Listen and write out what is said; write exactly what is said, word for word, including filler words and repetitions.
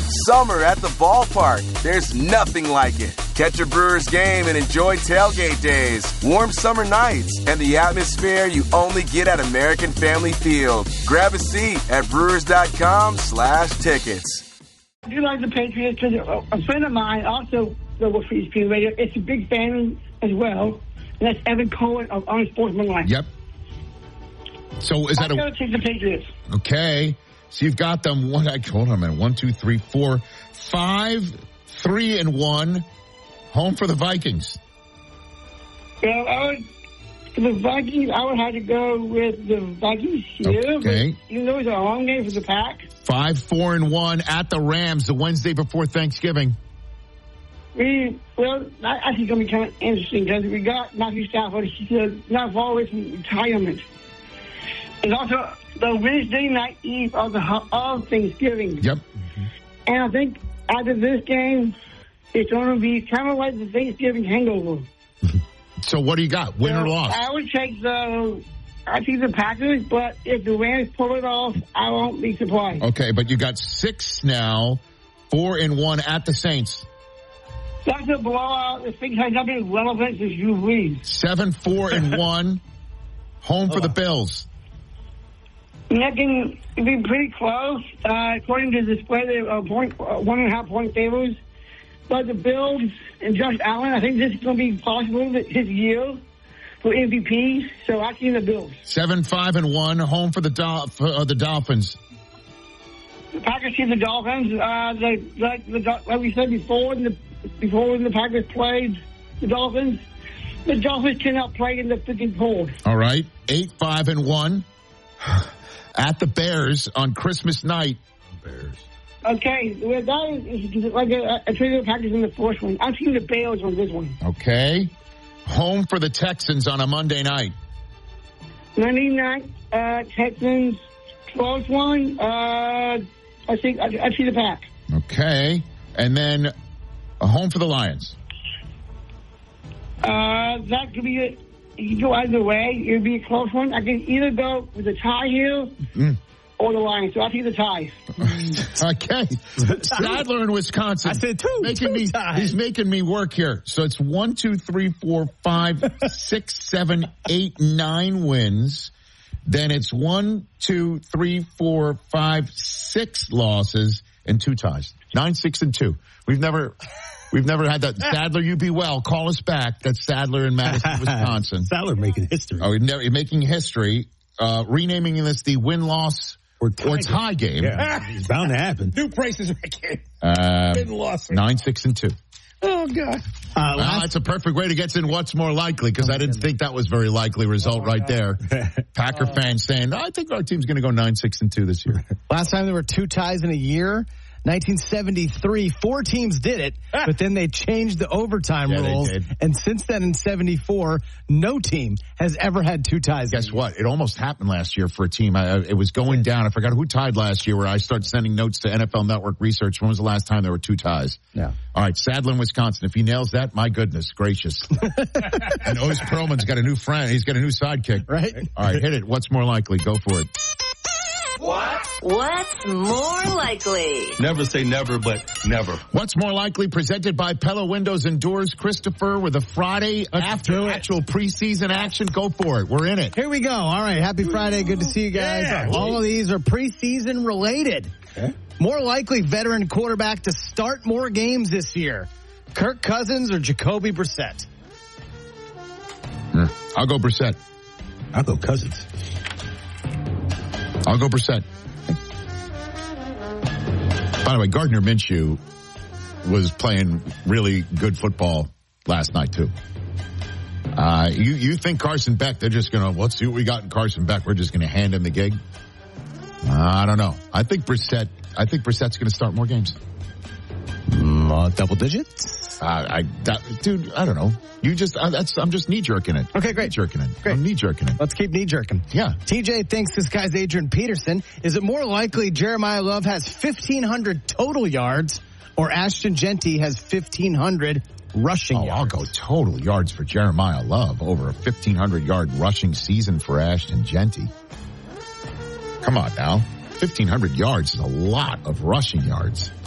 Summer at the ballpark. There's nothing like it. Catch a Brewers game and enjoy tailgate days, warm summer nights, and the atmosphere you only get at American Family Field. Grab a seat at brewers.com slash tickets. I do like the Patriots because a friend of mine also works for E S P N Radio. It's a big fan as well. And that's Evan Cohen of Unsportsmanlike. Yep. So is that I'm a... going to take the Patriots. Okay. So you've got them, one, hold on a minute, one, two, three, four, five, three, and one. Home for the Vikings. Yeah, I would, for the Vikings, I would have to go with the Vikings here. Okay. But even though it's a home game for the Pack. Five, four, and one at the Rams the Wednesday before Thanksgiving. We, well, I, I think it's going to be kind of interesting because we got Matthew Stafford. He's not far away from retirement. It's also the Wednesday night eve of the of Thanksgiving. Yep. Mm-hmm. And I think after this game, it's going to be kind of like the Thanksgiving hangover. So what do you got? Win so or loss? I would take the, I think the Packers, but if the Rams pull it off, I won't be surprised. Okay, but you got six now, four and one at the Saints. That's a blowout. The thing has nothing relevant as you read. Seven, four, and one. Home for the Bills. That can be pretty close. Uh, according to the spread, they're uh, point, uh, one and a half point favors. But the Bills and Josh Allen, I think this is going to be possible his year for M V P. So I see the Bills. Seven, five, and one. Home for the Dol- for, uh, the Dolphins. The Packers see the Dolphins. Uh, they, like, the, like we said before, in the, before when the Packers played the Dolphins, the Dolphins cannot play in the freaking cold. All right. Eight, five, and one. At the Bears on Christmas night. Bears. Okay, well, that is like a, a trade of Packers in the first one. I'm seeing the Bears on this one. Okay. Home for the Texans on a Monday night. Monday night, uh, Texans, close one. Uh, I think I, I see the Pack. Okay. And then a home for the Lions. Uh, that could be a, you can go either way. It would be a close one. I can either go with the tie here mm. or the Lions. So I'll take the ties. Okay. Sadler in Wisconsin. I said two. Making two me, ties. He's making me work here. So it's one, two, three, four, five, six, seven, eight, nine wins. Then it's one, two, three, four, five, six losses and two ties. Nine, six, and two. We've never... We've never had that. Sadler, you be well. Call us back. That's Sadler in Madison, Wisconsin. Sadler making history. Oh, never, making history. Uh, renaming this the win-loss or tie, or tie game. Yeah, it's bound to happen. New prices right here. Uh, Win-loss. Nine, six, and two. Oh, God. Uh, well, that's a perfect way to get in what's more likely, because I didn't think that was a very likely result oh, right God. there. Packer oh. fans saying, I think our team's going to go nine, six, and two this year. Last time there were two ties in a year, nineteen seventy-three, four teams did it, but then they changed the overtime yeah, rules. And since then in seventy-four, no team has ever had two ties. Guess what? It almost happened last year for a team. I, it was going down. I forgot who tied last year, where I started sending notes to N F L Network Research. When was the last time there were two ties? Yeah. All right, Sadler, Wisconsin. If he nails that, my goodness gracious. And Oz Perlman's got a new friend. He's got a new sidekick. Right? All right, hit it. What's more likely? Go for it. What? What's more likely? Never say never, but never. What's more likely? Presented by Pella Windows and Doors. Christopher with a Friday Let's after actual preseason action. Go for it. We're in it. Here we go. All right. Happy Friday. Good to see you guys. Yeah. All of these are preseason related. Okay. More likely veteran quarterback to start more games this year. Kirk Cousins or Jacoby Brissett? Mm. I'll go Brissett. I'll go Cousins. I'll go Brissett. By the way, Gardner Minshew was playing really good football last night, too. Uh, you, you think Carson Beck, they're just going to, let's see what we got in Carson Beck. We're just going to hand him the gig. Uh, I don't know. I think Brissett, I think Brissett's going to start more games. Mm, uh, double digits? Uh, I, that, dude, I don't know. You just, uh, that's, I'm just knee jerking it. Okay, great. Knee jerking it. Great. I'm knee jerking it. Let's keep knee jerking. Yeah. T J thinks this guy's Adrian Peterson. Is it more likely Jeremiah Love has fifteen hundred total yards or Ashton Genty has fifteen hundred rushing oh, yards? I'll go total yards for Jeremiah Love over a fifteen hundred yard rushing season for Ashton Genty. Come on now. fifteen hundred yards is a lot of rushing yards.